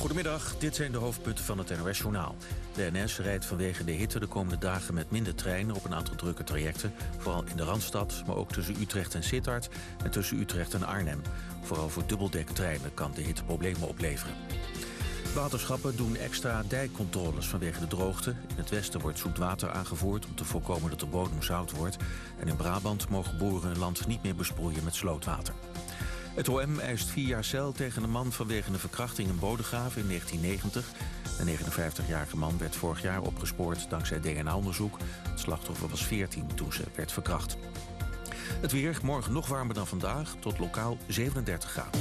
Goedemiddag, dit zijn de hoofdpunten van het NOS-journaal. De NS rijdt vanwege de hitte de komende dagen met minder treinen op een aantal drukke trajecten. Vooral in de Randstad, maar ook tussen Utrecht en Sittard en tussen Utrecht en Arnhem. Vooral voor dubbeldek-treinen kan de hitte problemen opleveren. Waterschappen doen extra dijkcontroles vanwege de droogte. In het westen wordt zoetwater aangevoerd om te voorkomen dat de bodem zout wordt. En in Brabant mogen boeren hun land niet meer besproeien met slootwater. Het OM eist 4 jaar cel tegen een man vanwege een verkrachting in Bodegraven in 1990. De 59-jarige man werd vorig jaar opgespoord dankzij DNA-onderzoek. Het slachtoffer was 14 toen ze werd verkracht. Het weer, morgen nog warmer dan vandaag, tot lokaal 37 graden.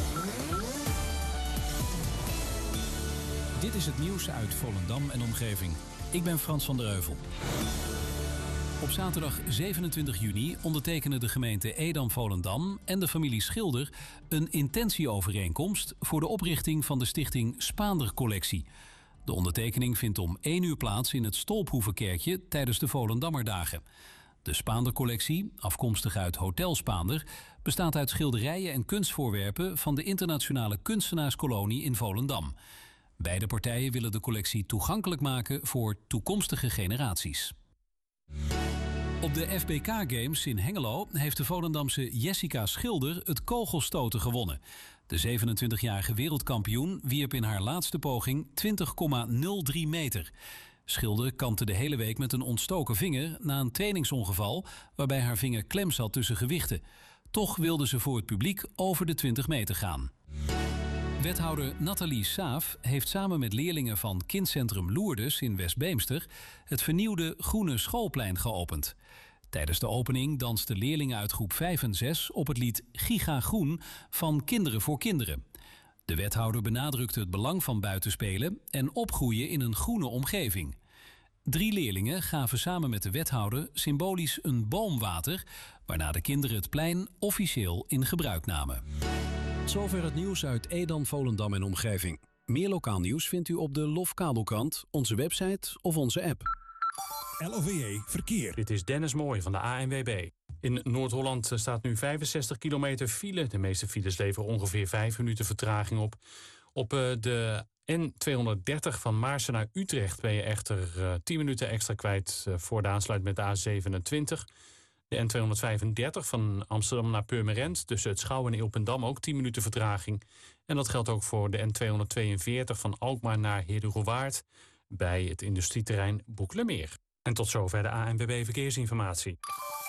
Dit is het nieuws uit Volendam en omgeving. Ik ben Frans van der Heuvel. Op zaterdag 27 juni ondertekenen de gemeente Edam-Volendam en de familie Schilder een intentieovereenkomst voor de oprichting van de stichting Spaander Collectie. De ondertekening vindt om 1 uur plaats in het Stolphoevenkerkje tijdens de Volendammerdagen. De Spaander Collectie, afkomstig uit Hotel Spaander, bestaat uit schilderijen en kunstvoorwerpen van de internationale kunstenaarskolonie in Volendam. Beide partijen willen de collectie toegankelijk maken voor toekomstige generaties. Op de FBK Games in Hengelo heeft de Volendamse Jessica Schilder het kogelstoten gewonnen. De 27-jarige wereldkampioen wierp in haar laatste poging 20,03 meter. Schilder kampte de hele week met een ontstoken vinger na een trainingsongeval waarbij haar vinger klem zat tussen gewichten. Toch wilde ze voor het publiek over de 20 meter gaan. Wethouder Nathalie Saaf heeft samen met leerlingen van kindcentrum Lourdes in West-Beemster het vernieuwde Groene Schoolplein geopend. Tijdens de opening dansten leerlingen uit groep 5 en 6 op het lied Giga Groen van Kinderen voor Kinderen. De wethouder benadrukte het belang van buitenspelen en opgroeien in een groene omgeving. 3 leerlingen gaven samen met de wethouder symbolisch een boom water, waarna de kinderen het plein officieel in gebruik namen. Zover het nieuws uit Edam, Volendam en omgeving. Meer lokaal nieuws vindt u op de LOF-kabelkrant, onze website of onze app. LOVE Verkeer. Dit is Dennis Mooij van de ANWB. In Noord-Holland staat nu 65 kilometer file. De meeste files leveren ongeveer 5 minuten vertraging op. Op de N230 van Maarsen naar Utrecht ben je echter 10 minuten extra kwijt voor de aansluiting met de A27. De N235 van Amsterdam naar Purmerend tussen het Schouw en Ilpendam ook 10 minuten vertraging. En dat geldt ook voor de N242 van Alkmaar naar Heerhugowaard bij het industrieterrein Boeklemeer. En tot zover de ANWB Verkeersinformatie.